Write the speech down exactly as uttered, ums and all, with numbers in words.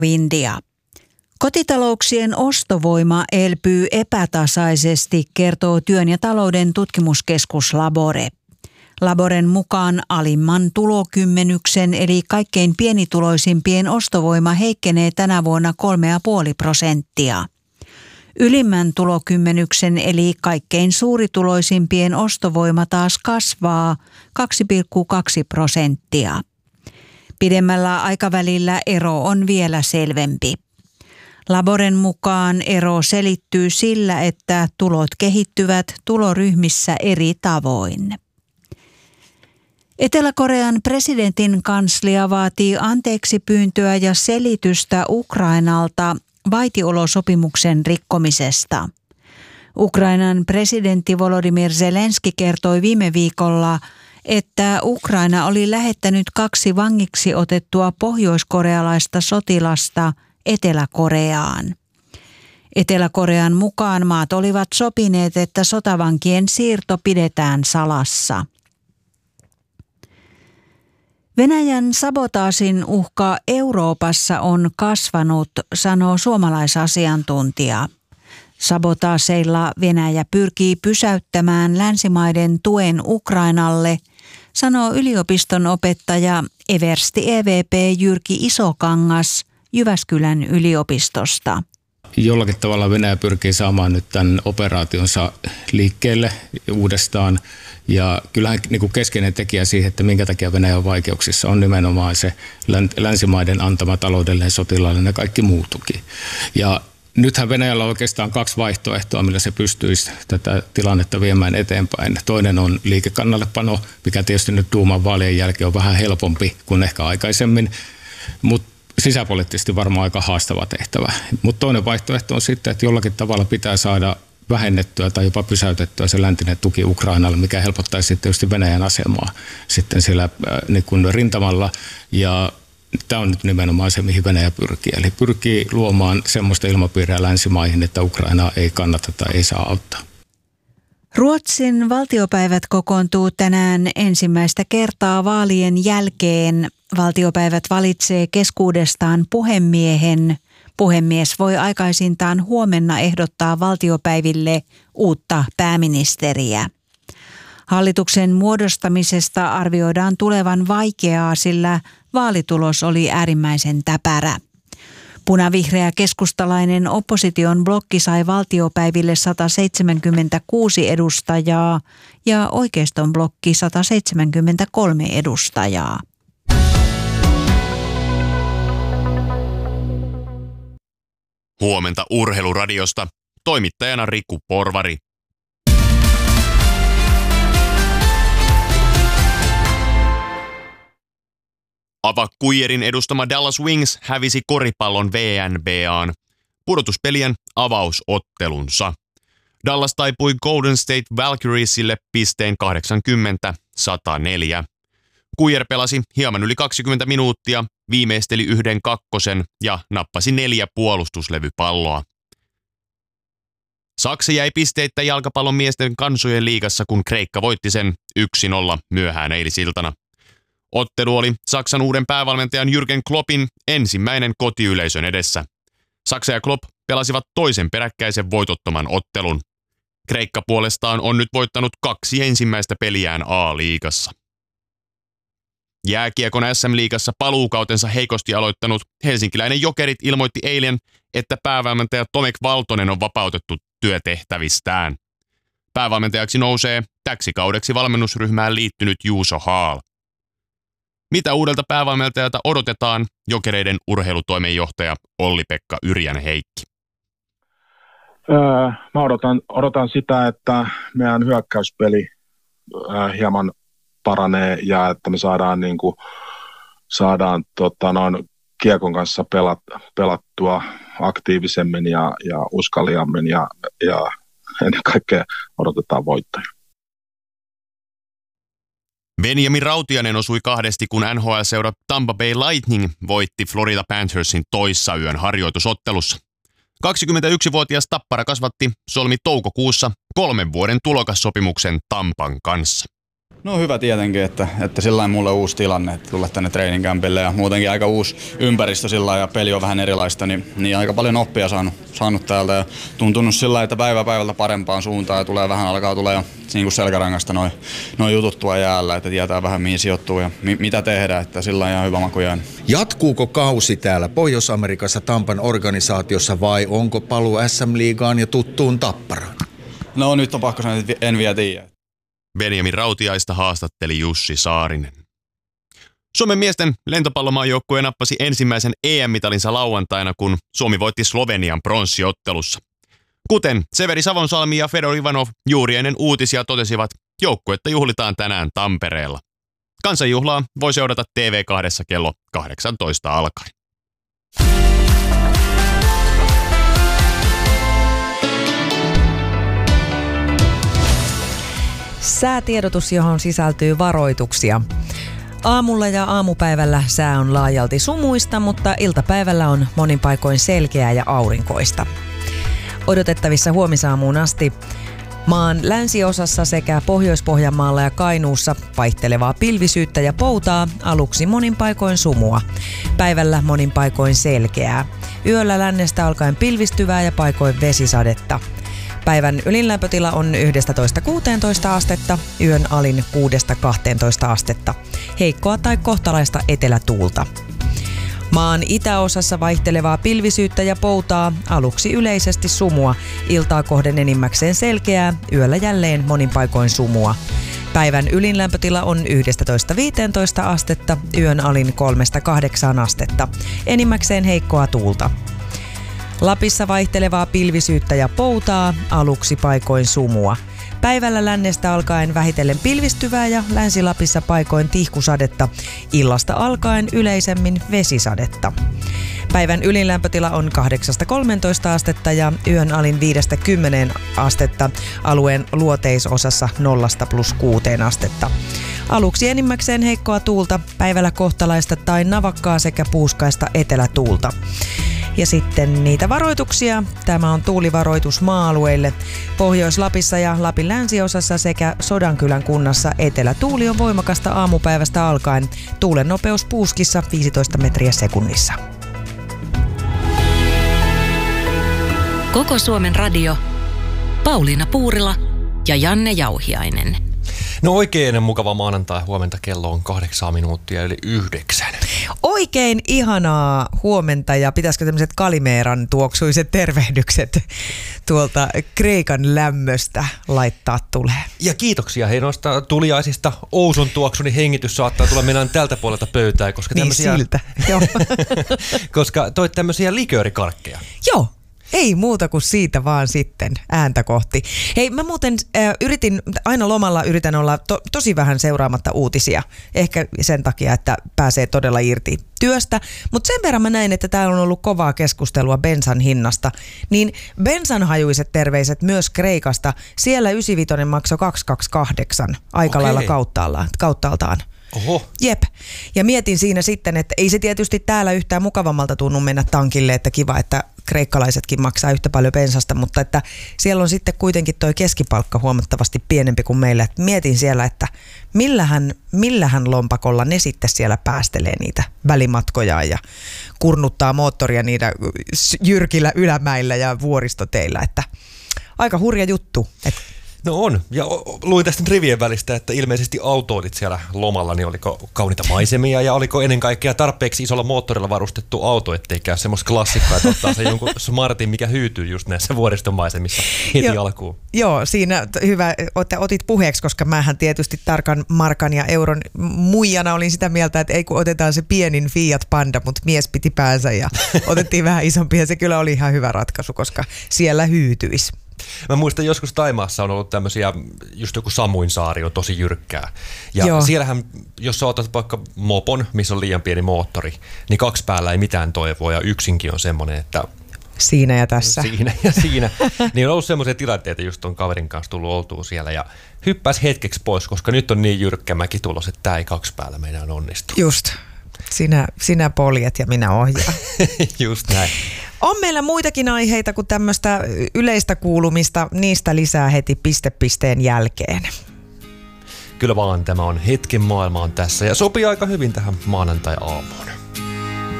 India. Kotitalouksien ostovoima elpyy epätasaisesti, kertoo Työn ja talouden tutkimuskeskus Labore. Laboren mukaan alimman tulokymmenyksen eli kaikkein pienituloisimpien ostovoima heikkenee tänä vuonna kolme pilkku viisi prosenttia. Ylimmän tulokymmenyksen eli kaikkein suurituloisimpien ostovoima taas kasvaa kaksi pilkku kaksi prosenttia. Pidemmällä aikavälillä ero on vielä selvempi. Laboren mukaan ero selittyy sillä, että tulot kehittyvät tuloryhmissä eri tavoin. Etelä-Korean presidentin kanslia vaatii anteeksi pyyntöä ja selitystä Ukrainalta vaitiolosopimuksen rikkomisesta. Ukrainan presidentti Volodymyr Zelenski kertoi viime viikolla, että Ukraina oli lähettänyt kaksi vangiksi otettua pohjoiskorealaista sotilasta Etelä-Koreaan. Etelä-Korean mukaan maat olivat sopineet, että sotavankien siirto pidetään salassa. Venäjän sabotaasin uhka Euroopassa on kasvanut, sanoo suomalaisasiantuntija. Sabotaaseilla Venäjä pyrkii pysäyttämään länsimaiden tuen Ukrainalle, sanoo yliopiston opettaja eversti E V P Jyrki Isokangas Jyväskylän yliopistosta. Jollakin tavalla Venäjä pyrkii saamaan nyt tämän operaationsa liikkeelle uudestaan. Ja kyllähän niin kuin keskeinen tekijä siihen, että minkä takia Venäjä on vaikeuksissa, on nimenomaan se länsimaiden antama taloudellinen, sotilaallinen ja kaikki muu tuki. Ja nythän Venäjällä on oikeastaan kaksi vaihtoehtoa, millä se pystyisi tätä tilannetta viemään eteenpäin. Toinen on liikekannallepano, mikä tietysti nyt Duuman vaalien jälkeen on vähän helpompi kuin ehkä aikaisemmin, mutta sisäpoliittisesti varmaan aika haastava tehtävä. Mutta toinen vaihtoehto on sitten, että jollakin tavalla pitää saada vähennettyä tai jopa pysäytettyä se läntinen tuki Ukrainalle, mikä helpottaisi sitten tietysti Venäjän asemaa sitten siellä äh, niin kuin rintamalla. Ja tämä on nyt nimenomaan se, mihin Venäjä pyrkii. Eli pyrkii luomaan semmoista ilmapiiriä länsimaihin, että Ukrainaa ei kannata tai ei saa auttaa. Ruotsin valtiopäivät kokoontuu tänään ensimmäistä kertaa vaalien jälkeen. Valtiopäivät valitsee keskuudestaan puhemiehen. Puhemies voi aikaisintaan huomenna ehdottaa valtiopäiville uutta pääministeriä. Hallituksen muodostamisesta arvioidaan tulevan vaikeaa, sillä vaalitulos oli äärimmäisen täpärä. Punavihreä keskustalainen opposition blokki sai valtiopäiville sata seitsemänkymmentäkuusi edustajaa ja oikeiston blokki sata seitsemänkymmentäkolme edustajaa. Huomenta Urheiluradiosta. Toimittajana Riku Porvari. Ava Kuijerin edustama Dallas Wings hävisi koripallon V N B A:n pudotuspelien avausottelunsa. Dallas taipui Golden State Valkyriesille pisteen kahdeksankymmentä sata neljä. Kuijer pelasi hieman yli kaksikymmentä minuuttia, viimeisteli yhden kakkosen ja nappasi neljä puolustuslevypalloa. Saksa jäi pisteittä jalkapallon miesten kansojen liigassa, kun Kreikka voitti sen yksi nolla myöhään eilisiltana. Ottelu oli Saksan uuden päävalmentajan Jürgen Kloppin ensimmäinen kotiyleisön edessä. Saksa ja Klopp pelasivat toisen peräkkäisen voitottoman ottelun. Kreikka puolestaan on nyt voittanut kaksi ensimmäistä peliään A-liigassa. Jääkiekon S M-liigassa paluukautensa heikosti aloittanut helsinkiläinen Jokerit ilmoitti eilen, että päävalmentaja Tomek Valtonen on vapautettu työtehtävistään. Päävalmentajaksi nousee täksi kaudeksi valmennusryhmään liittynyt Juuso Haal. Mitä uudelta päävalmentajalta odotetaan, Jokereiden urheilutoimenjohtaja Olli-Pekka Yrjänheikki? Öö, mä odotan, odotan sitä, että meidän hyökkäyspeli öö, hieman paranee ja että me saadaan, niin kuin, saadaan tota, noin, kiekon kanssa pelat, pelattua aktiivisemmin ja, ja uskalliammin ja, ja ennen kaikkea odotetaan voittoja. Benjamin Rautiainen osui kahdesti, kun N H L-seura Tampa Bay Lightning voitti Florida Panthersin toissayön harjoitusottelussa. kaksikymmentäyksivuotias Tappara kasvatti solmi toukokuussa kolmen vuoden tulokassopimuksen Tampan kanssa. No hyvä tietenkin, että, että sillä lailla mulle uusi tilanne, että tulla tänne training campille ja muutenkin aika uusi ympäristö sillä lailla ja peli on vähän erilaista, niin, niin aika paljon oppia saanut, saanut täältä ja tuntunut sillä lailla, että päivä päivältä parempaan suuntaan ja tulee vähän alkaa tulee jo niin kuin selkärangasta noin noi jutut tuo jäällä, että tietää vähän mihin sijoittuu ja mi, mitä tehdä, että sillä lailla ihan hyvä maku jäänyt. Jatkuuko kausi täällä Pohjois-Amerikassa Tampan organisaatiossa vai onko paluu S M-liigaan ja tuttuun Tapparaan? No nyt on pakko sanoa, että en vielä tiedä. Benjamin Rautiaista haastatteli Jussi Saarinen. Suomen miesten lentopallomaajoukkue nappasi ensimmäisen E M-mitalinsa lauantaina, kun Suomi voitti Slovenian pronssiottelussa. Kuten Severi Savonsalmi ja Fedor Ivanov juuri ennen uutisia totesivat, joukkuetta juhlitaan tänään Tampereella. Kansanjuhlaa voi seurata T V kaksi kello kahdeksantoista alkaen. Säätiedotus, johon sisältyy varoituksia. Aamulla ja aamupäivällä sää on laajalti sumuista, mutta iltapäivällä on monin paikoin selkeää ja aurinkoista. Odotettavissa huomisaamuun asti maan länsiosassa sekä Pohjois-Pohjanmaalla ja Kainuussa vaihtelevaa pilvisyyttä ja poutaa, aluksi monin paikoin sumua. Päivällä monin paikoin selkeää. Yöllä lännestä alkaen pilvistyvää ja paikoin vesisadetta. Päivän ylinlämpötila on yksitoista kuusitoista astetta, yön alin kuudesta kahteentoista astetta. Heikkoa tai kohtalaista etelätuulta. Maan itäosassa vaihtelevaa pilvisyyttä ja poutaa, aluksi yleisesti sumua, iltaa kohden enimmäkseen selkeää, yöllä jälleen monin paikoin sumua. Päivän ylinlämpötila on yksitoista viisitoista astetta, yön alin kolmesta kahdeksaan astetta, enimmäkseen heikkoa tuulta. Lapissa vaihtelevaa pilvisyyttä ja poutaa, aluksi paikoin sumua. Päivällä lännestä alkaen vähitellen pilvistyvää ja Länsi-Lapissa paikoin tihkusadetta, illasta alkaen yleisemmin vesisadetta. Päivän ylinlämpötila on kahdeksasta kolmeentoista astetta ja yön alin viidestä kymmeneen astetta, alueen luoteisosassa nollasta plus kuuteen astetta. Aluksi enimmäkseen heikkoa tuulta, päivällä kohtalaista tai navakkaa sekä puuskaista etelätuulta. Ja sitten niitä varoituksia. Tämä on tuulivaroitus maa-alueille. Pohjois-Lapissa ja Lapin länsiosassa sekä Sodankylän kunnassa etelätuuli on voimakasta aamupäivästä alkaen. Tuulen nopeus puuskissa viisitoista metriä sekunnissa. Koko Suomen radio. Pauliina Puurila ja Janne Jauhiainen. No oikein mukava maanantai. Huomenta kello on kahdeksan minuuttia eli yhdeksän. Oikein ihanaa huomenta ja pitäisikö tämmöiset Kalimeeran tuoksuiset tervehdykset tuolta Kreikan lämmöstä laittaa tulee. Ja kiitoksia hei noista tuliaisista. Ousun tuoksuni hengitys saattaa tulla mennään tältä puolelta pöytää. Koska niin tämmösiä, siltä, joo. Koska toit tämmöisiä liköörikarkkeja. Joo. Ei muuta kuin siitä vaan sitten ääntä kohti. Hei, mä muuten äh, yritin, aina lomalla yritän olla to, tosi vähän seuraamatta uutisia. Ehkä sen takia, että pääsee todella irti työstä. Mutta sen verran mä näin, että täällä on ollut kovaa keskustelua bensan hinnasta. Niin bensanhajuiset terveiset myös Kreikasta. Siellä yhdeksänkymmentäviisi maksoi kaksisataakaksikymmentäkahdeksan aika okay. lailla kauttaaltaan. kauttaaltaan. Oho. Jep. Ja mietin siinä sitten, että ei se tietysti täällä yhtään mukavammalta tunnu mennä tankille, että kiva, että kreikkalaisetkin maksaa yhtä paljon bensasta, mutta että siellä on sitten kuitenkin toi keskipalkka huomattavasti pienempi kuin meillä. Et mietin siellä, että millähän, millähän lompakolla ne sitten siellä päästelee niitä välimatkoja ja kurnuttaa moottoria niitä jyrkillä ylämäillä ja vuoristoteillä, että aika hurja juttu. Et No on. Ja luin tästä rivien välistä, että ilmeisesti autoilit siellä lomalla, niin oliko kauniita maisemia ja oliko ennen kaikkea tarpeeksi isolla moottorilla varustettu auto, ettei käy semmoista klassikkoa, että ottaa se jonkun smartin, mikä hyytyy just näissä vuoristomaisemissa heti jo, alkuun. Joo, siinä hyvä, otit puheeksi, koska mähän tietysti tarkan markan ja euron muijana olin sitä mieltä, että ei kun otetaan se pienin Fiat Panda, mutta mies piti päänsä ja otettiin vähän isompi ja se kyllä oli ihan hyvä ratkaisu, koska siellä hyytyisi. Mä muistan joskus Taimaassa on ollut tämmöisiä, just joku Samuinsaari on tosi jyrkkää. Ja Joo. siellähän, jos sä otat vaikka mopon, missä on liian pieni moottori, niin kaksi päällä ei mitään toivoa ja yksinkin on semmoinen, että siinä ja tässä. Siinä ja siinä. Niin on ollut semmoisia tilanteita, just on kaverin kanssa tullut oltua siellä ja hyppäs hetkeksi pois, koska nyt on niin jyrkkä mäki tulos, että tää ei kaksi päällä meidän onnistu. Just. Sinä, sinä poljet ja minä ohjaan. Just näin. On meillä muitakin aiheita kuin tämmöistä yleistä kuulumista, niistä lisää heti piste pisteen jälkeen. kyllä vaan tämä on hetken maailmaan tässä ja sopii aika hyvin tähän maanantai-aamuun.